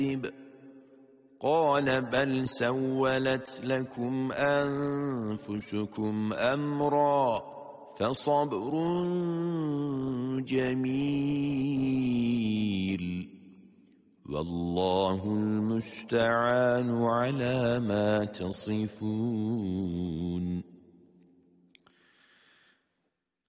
قال بل سولت لكم أنفسكم أمرا فصبر جميل والله المستعان على ما تصفون